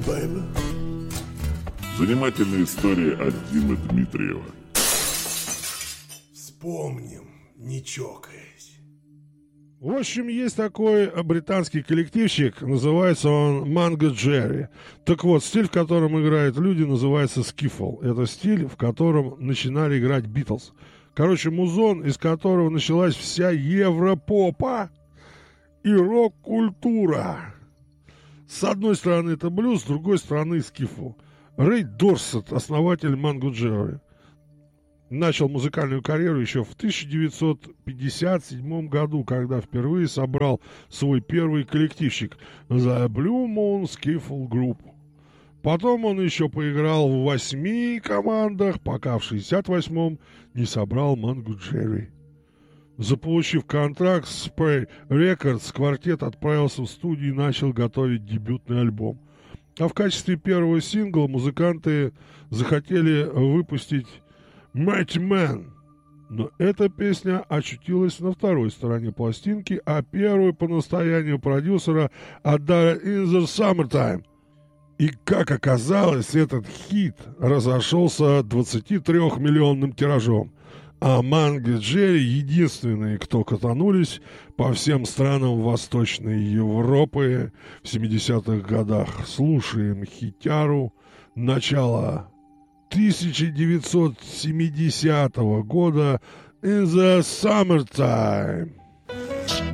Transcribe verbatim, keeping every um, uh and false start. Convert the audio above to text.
Baby. Занимательные истории от Димы Дмитриева. Вспомним, не чокаясь. В общем, есть такой британский коллективчик, называется он Mango Jerry. Так вот, стиль, в котором играют люди, называется скифл. Это стиль, в котором начинали играть Битлз. Короче, музон, из которого началась вся европопа и рок-культура. С одной стороны это блюз, с другой стороны скифл. Рэй Дорсет, основатель Mango Jerry, начал музыкальную карьеру еще в тысяча девятьсот пятьдесят седьмом году, когда впервые собрал свой первый коллективчик The Blue Moon Skiffle Group. Потом он еще поиграл в восьми командах, пока в шестьдесят восьмом не собрал Mango Jerry. Заполучив контракт с Spray Records, квартет отправился в студию и начал готовить дебютный альбом. А в качестве первого сингла музыканты захотели выпустить Mighty Man. Но эта песня очутилась на второй стороне пластинки, а первую по настоянию продюсера отдали In the Summertime. И, как оказалось, этот хит разошелся двадцатитрёхмиллионным тиражом. А Mango Jerry единственные, кто катанулись по всем странам Восточной Европы в семидесятых годах. Слушаем хитяру начала тысяча девятьсот семидесятого года In the Summertime.